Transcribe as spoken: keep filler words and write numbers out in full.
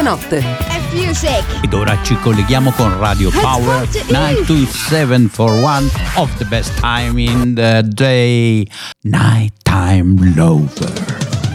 mezzanotte. F-Music. Ed ora ci colleghiamo con Radio Power nine two seven four one of the best time in the day, Nighttime Lover.